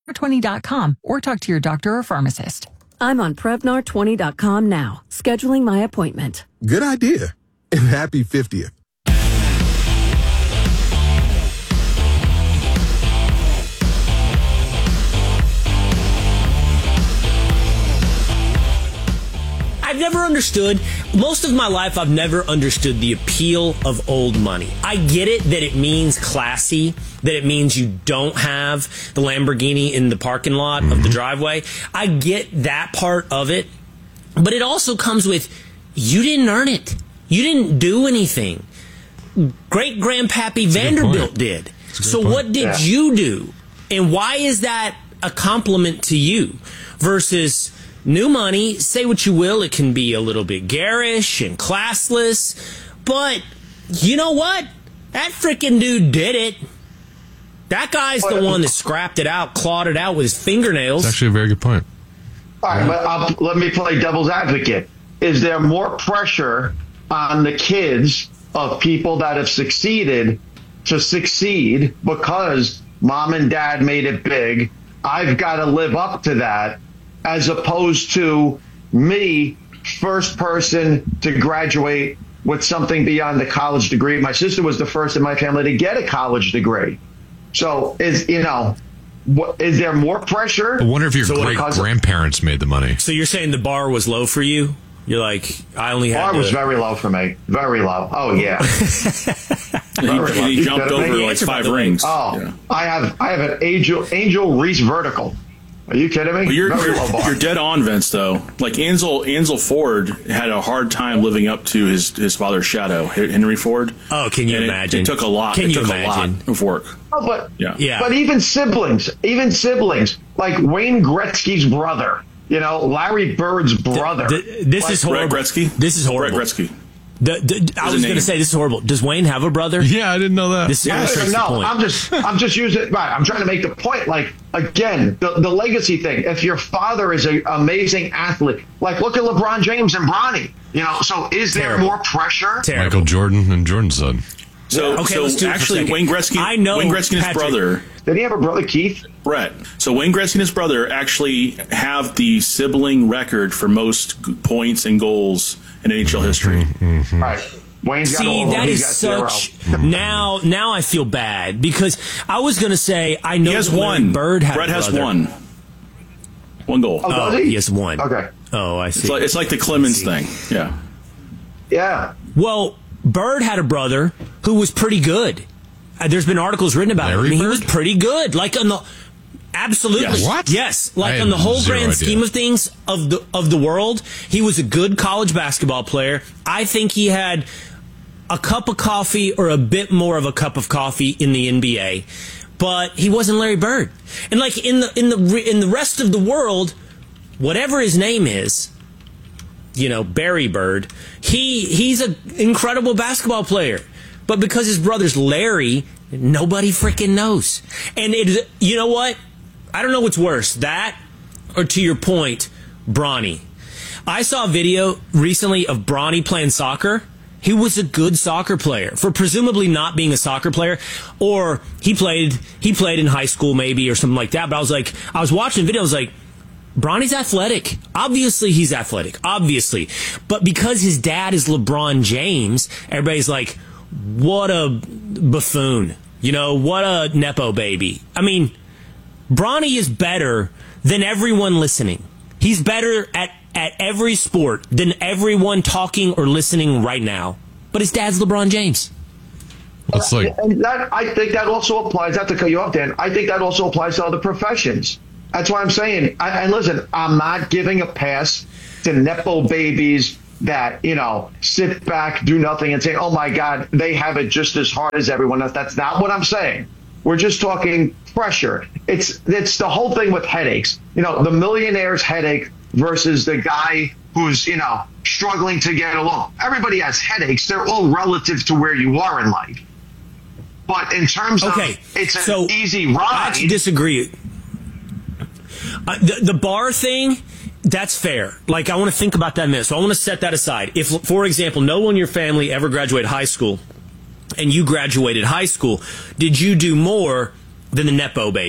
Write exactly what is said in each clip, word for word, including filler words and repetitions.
twenty dot com or talk to your doctor or pharmacist. I'm on Prevnar twenty dot com now, scheduling my appointment. Good idea. And happy fiftieth. I've never understood, most of my life, I've never understood the appeal of old money. I get it that it means classy, that it means you don't have the Lamborghini in the parking lot mm-hmm. of the driveway. I get that part of it, but it also comes with, you didn't earn it. You didn't do anything. Great-grandpappy Vanderbilt did. So point. What did yeah. you do? And why is that a compliment to you versus new money? Say what you will, it can be a little bit garish and classless, but you know what? That freaking dude did it. That guy's the one that scrapped it out, clawed it out with his fingernails. That's actually a very good point. All right, but I'll, let me play devil's advocate. Is there more pressure on the kids of people that have succeeded to succeed because mom and dad made it big? I've got to live up to that, as opposed to me, first person to graduate with something beyond the college degree. My sister was the first in my family to get a college degree. So is, you know, what, is there more pressure? I wonder if your so great grandparents made the money. So you're saying the bar was low for you? You're like, I only had bar to... was very low for me. Very low. Oh, yeah. Very he, low. he jumped over like five rings. Oh, yeah. I have I have an Angel Angel Reese vertical. Are you kidding me? Well, you're, you're, you're dead on, Vince, though. Like, Ansel, Ansel Ford had a hard time living up to his, his father's shadow, Henry Ford. Oh, can you and imagine? It, it took a lot. Can it you took imagine? a lot of work. Oh, but, yeah. yeah. But even siblings, even siblings, like Wayne Gretzky's brother, you know, Larry Bird's brother. The, the, this like, is horrible. Brett Gretzky? This is horrible. Brett Gretzky. The, the, I was going to say this is horrible. Does Wayne have a brother? Yeah, I didn't know that. This yeah, illustrates no, the point. I'm just, I'm just using. Right, I'm trying to make the point. Like again, the, the legacy thing. If your father is an amazing athlete, like look at LeBron James and Bronny. You know, so is there Terrible. more pressure? Terrible. Michael Jordan and Jordan's son. So, okay, so let's do it actually, Wayne Gretzky, I know Wayne Gretzky and his Patrick. brother. Did he have a brother, Keith? Brett. So Wayne Gretzky and his brother actually have the sibling record for most g- points and goals in N H L history. Mm-hmm. All right. Wayne's got See, all that he's is got such. zero. Now, now I feel bad because I was going to say I know He has that Larry one. Bird had Brett a has brother. one. One goal. Oh, Oh, does he? he has one. Okay. Oh, I It's see. like, it's like the Clemens thing. Yeah. Yeah. Well, Bird had a brother who was pretty good. Uh, there's been articles written about Larry him. He Bird? was pretty good. Like on the absolutely Yes. What? Yes. Like I on the had whole zero grand idea. scheme of things of the of the world, he was a good college basketball player. I think he had a cup of coffee or a bit more of a cup of coffee in the N B A, but he wasn't Larry Bird. And like in the in the in the rest of the world, whatever his name is, you know, Barry Bird, he he's an incredible basketball player. But because his brother's Larry, nobody freaking knows. And it, you know what? I don't know what's worse, that or to your point, Bronny. I saw a video recently of Bronny playing soccer. He was a good soccer player for presumably not being a soccer player, or he played he played in high school maybe or something like that. But I was like, I was watching the video, I was like, Bronny's athletic. Obviously, he's athletic. Obviously. But because his dad is LeBron James, everybody's like, what a buffoon. You know, what a Nepo baby. I mean, Bronny is better than everyone listening. He's better at, at every sport than everyone talking or listening right now. But his dad's LeBron James. It's like, And that, I think that also applies, not to cut you off, Dan, I think that also applies to other professions. That's why I'm saying, I, and listen, I'm not giving a pass to Nepo babies that, you know, sit back, do nothing, and say, oh, my God, they have it just as hard as everyone else. That's not what I'm saying. We're just talking pressure. It's it's the whole thing with headaches. You know, the millionaire's headache versus the guy who's, you know, struggling to get along. Everybody has headaches. They're all relative to where you are in life. But in terms Okay, of it's an so easy ride. I actually disagree. Uh, the, the bar thing, that's fair. Like, I want to think about that a minute. So I want to set that aside. If, for example, no one in your family ever graduated high school and you graduated high school, did you do more than the Nepo baby?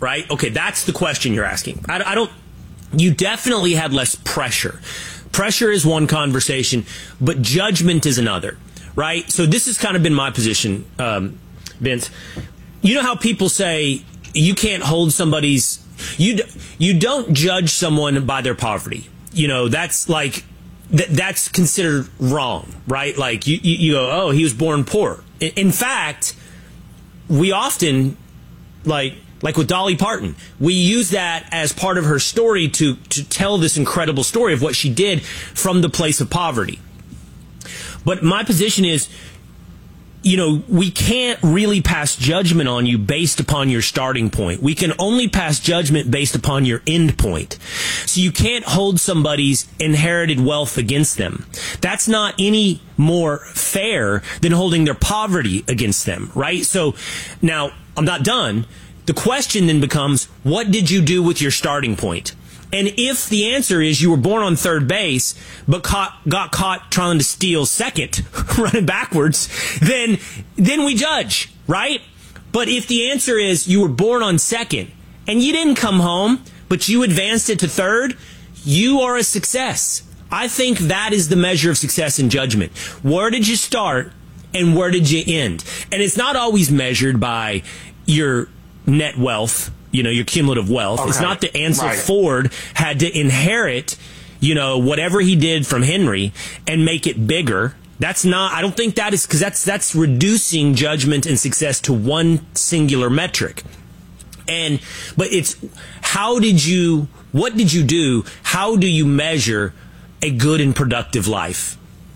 right? Okay, that's the question you're asking. I, I don't. You definitely had less pressure. Pressure is one conversation, but judgment is another, right? So this has kind of been my position, um, Vince. You know how people say you can't hold somebody's you you don't judge someone by their poverty. You know, that's like th- that's considered wrong, right? Like you, you you go, oh, he was born poor. In, in fact, we often like like with Dolly Parton, we use that as part of her story to to tell this incredible story of what she did from the place of poverty. But my position is, you know, we can't really pass judgment on you based upon your starting point. We can only pass judgment based upon your end point. So you can't hold somebody's inherited wealth against them. That's not any more fair than holding their poverty against them, right? So now, I'm not done. The question then becomes, what did you do with your starting point? And if the answer is you were born on third base, but caught, got caught trying to steal second, running backwards, then then we judge, right? But if the answer is you were born on second and you didn't come home, but you advanced it to third, you are a success. I think that is the measure of success in judgment. Where did you start and where did you end? And it's not always measured by your net wealth, you know, your cumulative wealth. Okay. It's not that Ansel right. Ford had to inherit, you know, whatever he did from Henry and make it bigger. That's not, I don't think that is, because that's, that's reducing judgment and success to one singular metric. And, but it's, how did you, what did you do? How do you measure a good and productive life?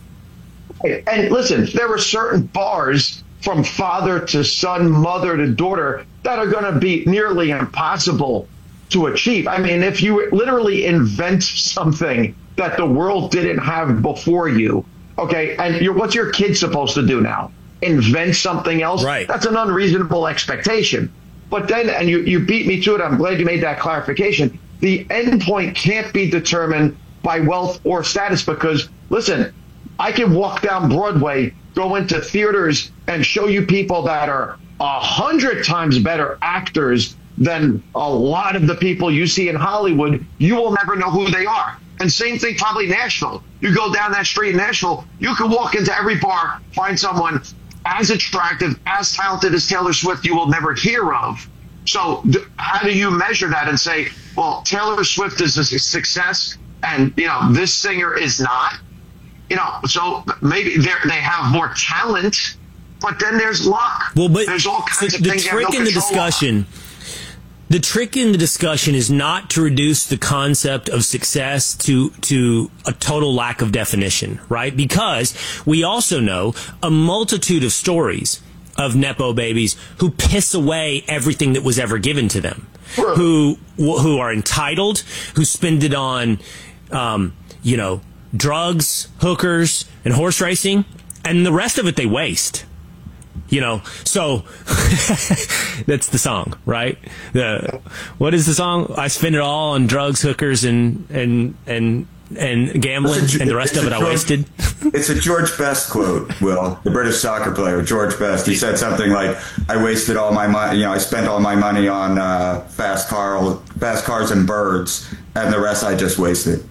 And listen, there were certain bars from father to son, mother to daughter, that are going to be nearly impossible to achieve. I mean, if you literally invent something that the world didn't have before you, okay, and you're, what's your kid supposed to do now? Invent something else? Right. That's an unreasonable expectation. But then, and you, you beat me to it, I'm glad you made that clarification, the end point can't be determined by wealth or status because, listen, I can walk down Broadway, go into theaters, and show you people that are a hundred times better actors than a lot of the people you see in Hollywood. You will never know who they are. And same thing, probably Nashville. You go down that street in Nashville, you can walk into every bar, find someone as attractive, as talented as Taylor Swift you will never hear of. So th- how do you measure that and say, well, Taylor Swift is a success and, you know, this singer is not? You know, so maybe they they have more talent, but then there's luck. Well, but there's all kinds the, of the things trick no in the discussion. On. The trick in the discussion is not to reduce the concept of success to to a total lack of definition, right? Because we also know a multitude of stories of Nepo babies who piss away everything that was ever given to them, sure. who who are entitled, who spend it on, um, you know, drugs, hookers, and horse racing, and the rest of it they waste. You know, so that's the song, right? The what is the song? I spend it all on drugs, hookers, and and and and gambling, a, and the rest of it George, I wasted. It's a George Best quote, Will, the British soccer player, George Best. He said something like, "I wasted all my money. You know, I spent all my money on uh, fast car, fast cars and birds, and the rest I just wasted."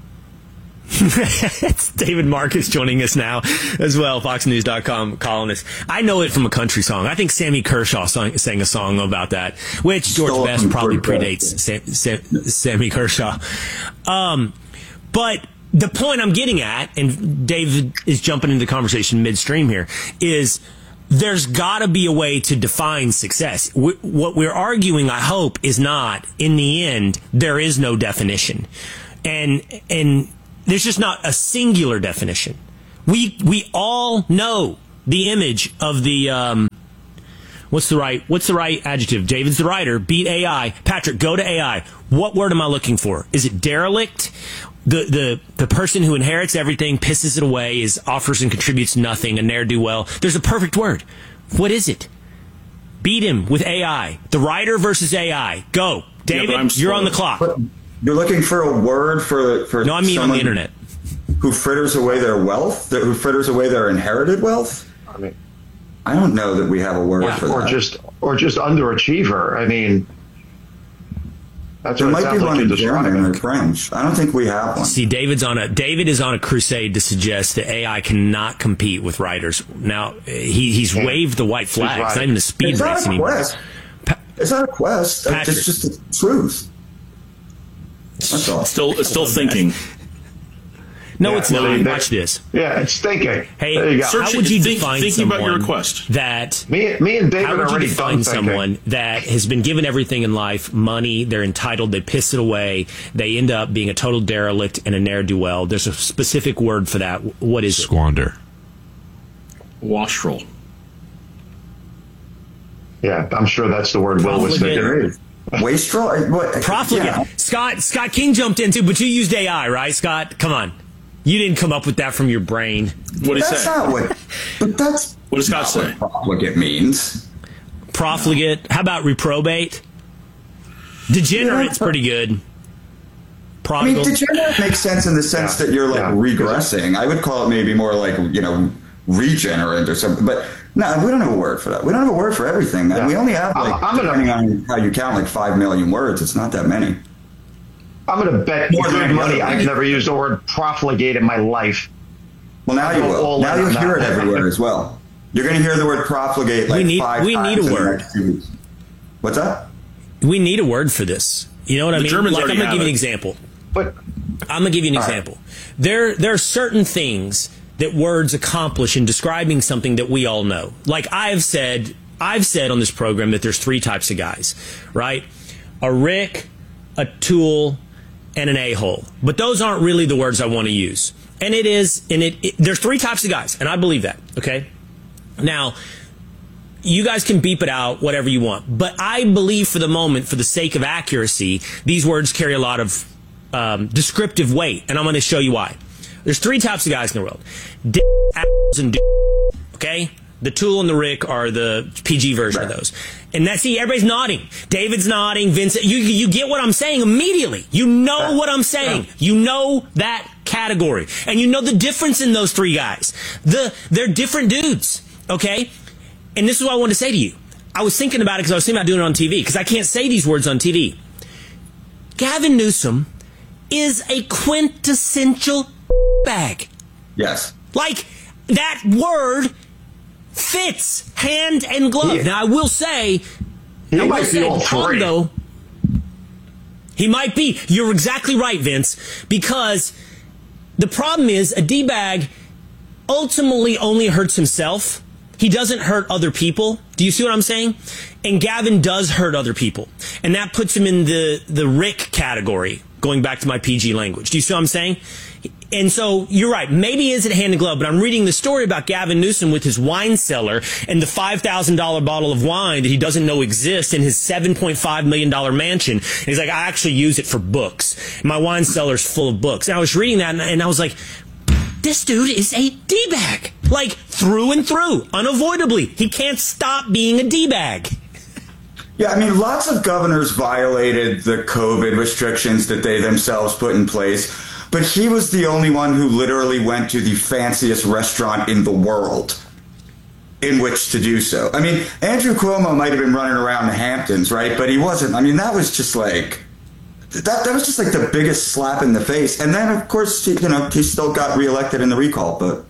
It's David Marcus joining us now as well, fox news dot com columnist. I know it from a country song. I think Sammy Kershaw sang, sang a song about that, which George Stole Best probably predates Sam, Sam, Sammy Kershaw. Um, but the point I'm getting at, and David is jumping into the conversation midstream here, is there's got to be a way to define success. We, what we're arguing, I hope, is not, in the end, there is no definition. And, and, there's just not a singular definition. We we all know the image of the um, what's the right what's the right adjective? David's the writer. Beat A I. Patrick, go to A I. What word am I looking for? Is it derelict? The the the person who inherits everything, pisses it away, is offers and contributes nothing, a ne'er-do-well. There's a perfect word. What is it? Beat him with A I. The writer versus A I. Go, David. Yeah, you're on the clock. But- You're looking for a word for for no, I mean on the internet, who fritters away their wealth, who fritters away their inherited wealth. I mean, I don't know that we have a word yeah, for or that. just or just underachiever. I mean, That's There what it might be sounds like one you're in German describing. or French. I don't think we have one. See, David's on a David is on a crusade to suggest that A I cannot compete with writers. Now he he's Yeah. waved the white flag. right. It's not even a speed It's not race a anymore. quest. It's not a quest. Patrick. It's just the truth. That's all. Still, it's still thinking. No, Yeah, it's well, not. they- Watch this. Yeah, it's thinking. Hey, there you go. Search- how would you Think- define thinking about someone your request. that? me, me and David How would you already define done thinking. someone that has been given everything in life, money, they're entitled, they piss it away, they end up being a total derelict and a ne'er-do-well? There's a specific word for that. What is it? Squander. Wastrel. Yeah, I'm sure that's the word Will was Profligate. thinking. Wastrel? I- What? Profligate. Yeah. Scott Scott King jumped into, but you used A I, right, Scott? Come on. You didn't come up with that from your brain. What do you That's say? not what. But that's What does Scott say? what profligate means. Profligate. How about reprobate? Degenerate's pretty good. I mean, Prodigal. degenerate makes sense in the sense Yeah. that you're like Yeah. regressing. I would call it maybe more like, you know, regenerate or something. But no, we don't have a word for that. We don't have a word for everything, man. Yeah. We only have, like, I'm- I'm gonna- depending on how you count, like five million words. It's not that many. I'm going to bet More than good any money other I've language. never used the word profligate in my life. Well, now you Go will. all Now in you'll on hear it that. everywhere as well. You're going to hear the word profligate like We need- five we times need a in the word. next two weeks. What's that? We need a word for this. You know what I The mean? Germans Like, I'm already going to give you have an it. example. But I'm going to give you an All right. example. There, there are certain things that words accomplish in describing something that we all know. Like I've said, I've said on this program that there's three types of guys, right? A Rick, a tool, and an a-hole. But those aren't really the words I want to use. And it is, and it, it there's three types of guys, and I believe that, okay? Now, you guys can beep it out, whatever you want. But I believe for the moment, for the sake of accuracy, these words carry a lot of um, descriptive weight. And I'm going to show you why. There's three types of guys in the world. D- assholes and d- okay? The Tool and the Rick are the P G version of those. And that's, see, everybody's nodding. David's nodding. Vincent, you, you get what I'm saying immediately. You know what I'm saying. You know that category. And you know the difference in those three guys. The, they're different dudes, okay? And this is what I wanted to say to you. I was thinking about it because I was thinking about doing it on T V, because I can't say these words on T V. Gavin Newsom is a quintessential bag. Yes. Like, that word fits hand and glove. Yeah. Now, I will say, he I will might say be all the problem, three. though, he might be. You're exactly right, Vince, because the problem is a D-bag ultimately only hurts himself. He doesn't hurt other people. Do you see what I'm saying? And Gavin does hurt other people. And that puts him in the, the Rick category, going back to my P G language. Do you see what I'm saying? And so you're right. Maybe it isn't hand in glove, but I'm reading the story about Gavin Newsom with his wine cellar and the five thousand dollars bottle of wine that he doesn't know exists in his seven point five million dollars mansion. And he's like, I actually use it for books. My wine cellar's full of books. And I was reading that and, and I was like, this dude is a D-bag. Like, through and through. Unavoidably. He can't stop being a D-bag. Yeah, I mean, lots of governors violated the COVID restrictions that they themselves put in place, but he was the only one who literally went to the fanciest restaurant in the world in which to do so. I mean, Andrew Cuomo might have been running around the Hamptons, right? But he wasn't. I mean, that was just like... That that was just like the biggest slap in the face. And then, of course, he, you know, he still got reelected in the recall, but...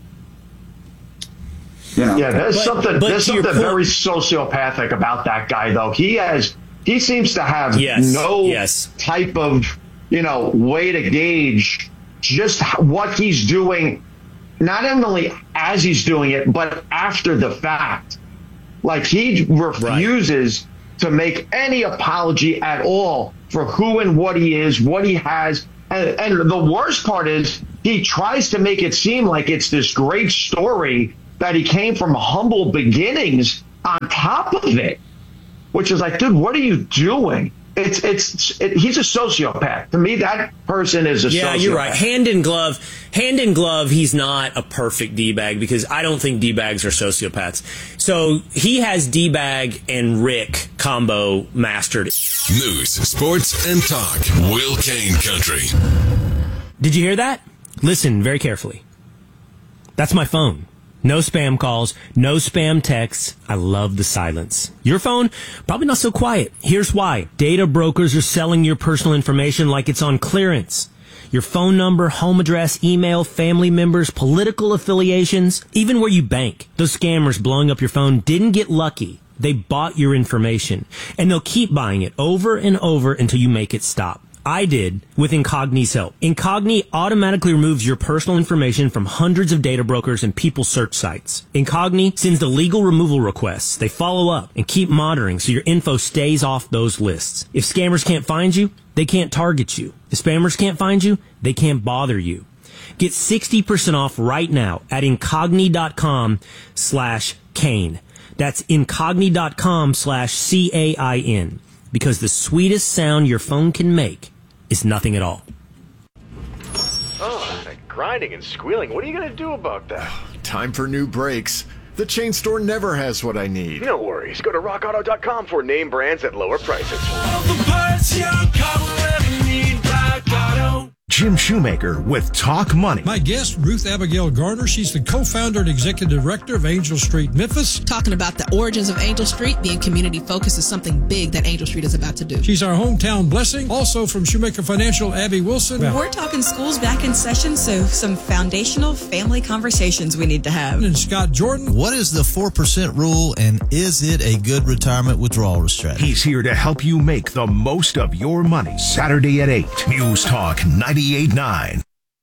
You know. Yeah, there's But- something but there's to your something point- very sociopathic about that guy, though. He has he seems to have Yes, no yes. type of you know way to gauge just h- what he's doing, not only as he's doing it, but after the fact. Like he refuses to make any apology at all for who and what he is, what he has. And, and the worst part is he tries to make it seem like it's this great story that he came from humble beginnings on top of it, which is like, dude, what are you doing? It's it's it, he's a sociopath. To me, that person is a Yeah, sociopath. you're right. Hand in glove, hand in glove, he's not a perfect D-bag because I don't think D-bags are sociopaths. So he has D-bag and Rick combo mastered. News, sports, and talk. Will Kane Country. Did you hear that? Listen very carefully. That's my phone. No spam calls, no spam texts. I love the silence. Your phone, probably not so quiet. Here's why. Data brokers are selling your personal information like it's on clearance. Your phone number, home address, email, family members, political affiliations, even where you bank. Those scammers blowing up your phone didn't get lucky. They bought your information, and they'll keep buying it over and over until you make it stop. I did with Incogni's help. Incogni automatically removes your personal information from hundreds of data brokers and people search sites. Incogni sends the legal removal requests. They follow up and keep monitoring so your info stays off those lists. If scammers can't find you, they can't target you. If spammers can't find you, they can't bother you. Get sixty percent off right now at incogni.com slash Kane. That's incogni.com slash C A I N. Because the sweetest sound your phone can make is nothing at all. Oh, that grinding and squealing. What are you going to do about that? Time for new brakes. The chain store never has what I need. No worries. Go to rock auto dot com for name brands at lower prices. All the parts your car will ever need, Rock Auto. Jim Shoemaker with Talk Money. My guest, Ruth Abigail Garner. She's the co-founder and executive director of Angel Street Memphis. Talking about the origins of Angel Street, being community focused is something big that Angel Street is about to do. She's our hometown blessing. Also from Shoemaker Financial, Abby Wilson. We're talking schools back in session, so some foundational family conversations we need to have. And Scott Jordan. What is the four percent rule, and is it a good retirement withdrawal strategy? He's here to help you make the most of your money. Saturday at eight. News Talk ninety-eight point nine.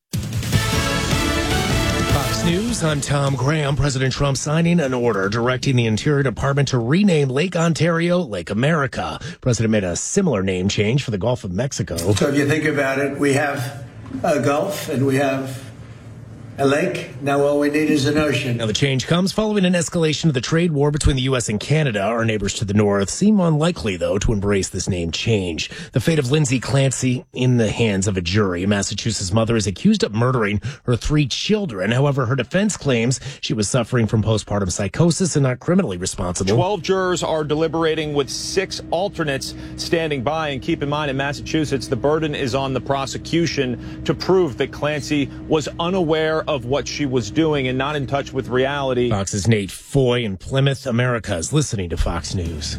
Fox News, I'm Tom Graham. President Trump signing an order directing the Interior Department to rename Lake Ontario Lake America. President made a similar name change for the Gulf of Mexico. So if you think about it, we have a Gulf and we have a lake. Now all we need is an ocean. Now the change comes following an escalation of the trade war between the U S and Canada. Our neighbors to the north seem unlikely, though, to embrace this name change. The fate of Lindsay Clancy in the hands of a jury. A Massachusetts mother is accused of murdering her three children. However, her defense claims she was suffering from postpartum psychosis and not criminally responsible. Twelve jurors are deliberating with six alternates standing by. And keep in mind, in Massachusetts, the burden is on the prosecution to prove that Clancy was unaware of what she was doing and not in touch with reality. Fox's Nate Foy in Plymouth, America is listening to Fox News.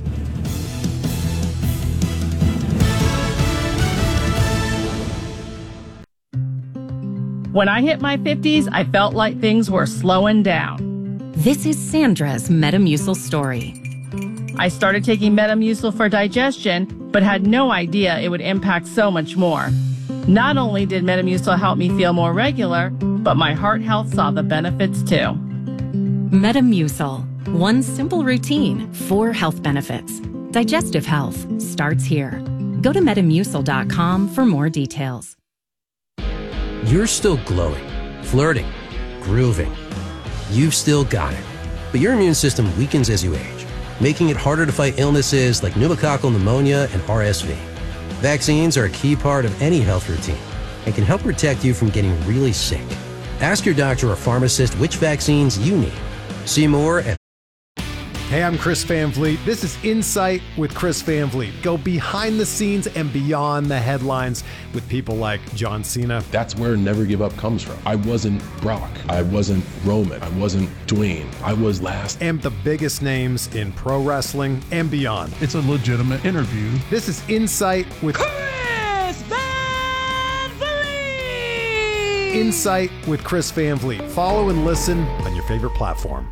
When I hit my fifties, I felt like things were slowing down. This is Sandra's Metamucil story. I started taking Metamucil for digestion, but had no idea it would impact so much more. Not only did Metamucil help me feel more regular, but my heart health saw the benefits too. Metamucil. One simple routine, four health benefits. Digestive health starts here. Go to metamucil dot com for more details. You're still glowing, flirting, grooving. You've still got it. But your immune system weakens as you age, making it harder to fight illnesses like pneumococcal pneumonia and R S V. Vaccines are a key part of any health routine and can help protect you from getting really sick. Ask your doctor or pharmacist which vaccines you need. See more at... Hey, I'm Chris Van Vliet. This is Insight with Chris Van Vliet. Go behind the scenes and beyond the headlines with people like John Cena. That's where Never Give Up comes from. I wasn't Brock. I wasn't Roman. I wasn't Dwayne. I was last. And the biggest names in pro wrestling and beyond. It's a legitimate interview. This is Insight with Chris Van Vliet! Insight with Chris Van Vliet. Follow and listen on your favorite platform.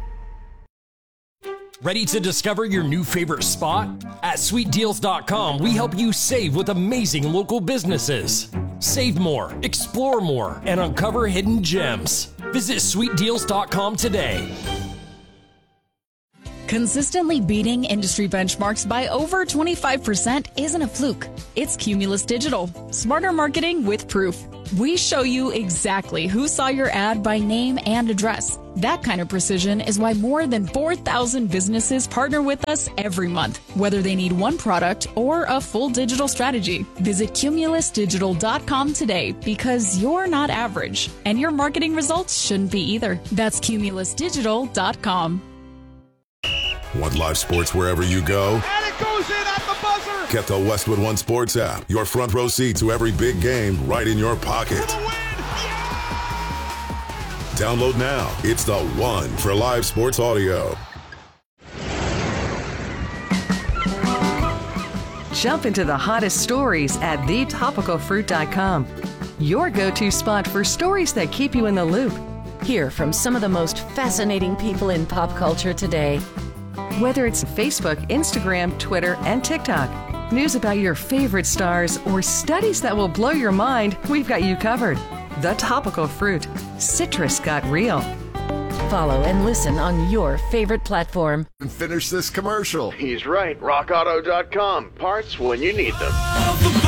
Ready to discover your new favorite spot? At sweet deals dot com, we help you save with amazing local businesses. Save more, explore more, and uncover hidden gems. Visit sweet deals dot com today. Consistently beating industry benchmarks by over twenty-five percent isn't a fluke. It's Cumulus Digital. Smarter marketing with proof. We show you exactly who saw your ad by name and address. That kind of precision is why more than four thousand businesses partner with us every month, whether they need one product or a full digital strategy. Visit cumulus digital dot com today because you're not average, and your marketing results shouldn't be either. That's cumulus digital dot com. Want live sports wherever you go? And it goes in at the buzzer! Get the Westwood One Sports app. Your front row seat to every big game right in your pocket. Download now. It's the one for live sports audio. Jump into the hottest stories at the topical fruit dot com. Your go-to spot for stories that keep you in the loop. Hear from some of the most fascinating people in pop culture today. Whether it's Facebook, Instagram, Twitter, and TikTok, news about your favorite stars, or studies that will blow your mind, we've got you covered. The Topical Fruit. Citrus got real. Follow and listen on your favorite platform. And finish this commercial. He's right. rock auto dot com. Parts when you need them.